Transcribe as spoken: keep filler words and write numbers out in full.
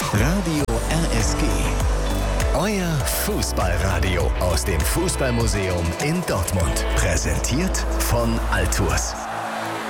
Radio R S G. Euer Fußballradio aus dem Fußballmuseum in Dortmund. Präsentiert von Altours.